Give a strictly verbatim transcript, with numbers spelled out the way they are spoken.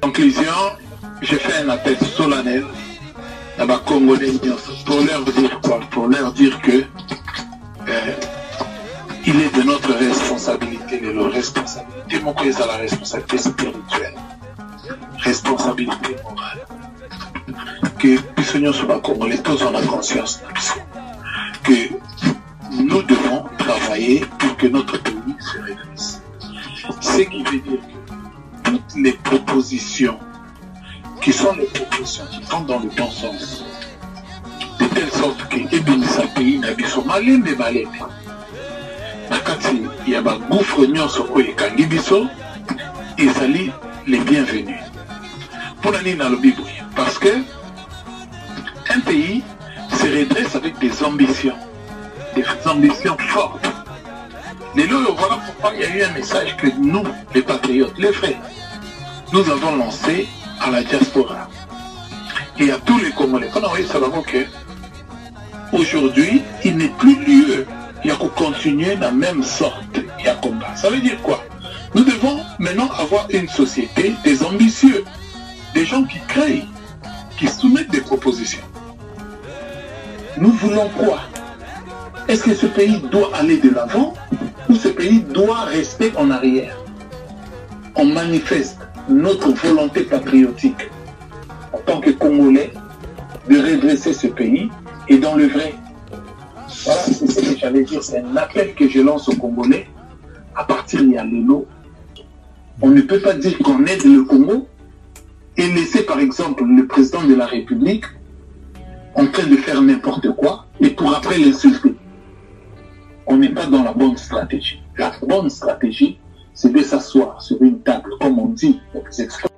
conclusion, je fais un appel solennel à ma Congolais pour leur dire quoi? Pour leur dire que euh, il est de notre responsabilité, de leur responsabilité, mon pays à la responsabilité spirituelle, responsabilité morale. Que puissions sur la Congolais, tous on a conscience que nous devons travailler pour que notre pays se redresse. Ce qui veut dire que toutes les propositions qui sont les propositions qui vont dans le bon sens, de telle sorte que Ebinisa pays n'habite malé mais malé. Nakati, il y a un gouffre nyonso oye kangi biso, et sali les bienvenus. Pour l'année dans le Bible, parce que un pays se redresse avec des ambitions, des ambitions fortes. Les lois, voilà pourquoi il y a eu un message que nous, les patriotes, les frères, nous avons lancé à la diaspora et à tous les Congolais. On a envoyé ça là-bas que aujourd'hui, il n'est plus lieu, il y a qu'à continuer dans la même sorte, il y a combat. Ça veut dire quoi? Nous devons maintenant avoir une société des ambitieux, des gens qui créent, qui soumettent des propositions. Nous voulons quoi? Est-ce que ce pays doit aller de l'avant ou ce pays doit rester en arrière? On manifeste notre volonté patriotique en tant que Congolais de redresser ce pays et dans le vrai. Voilà, c'est ce que j'allais dire. C'est un appel que je lance aux Congolais. À partir de Yalelo, on ne peut pas dire qu'on aide le Congo et laisser par exemple le président de la République en train de faire n'importe quoi et pour après l'insulter. On n'est pas dans la bonne stratégie. La bonne stratégie, c'est de s'asseoir sur une table, comme on dit, les experts.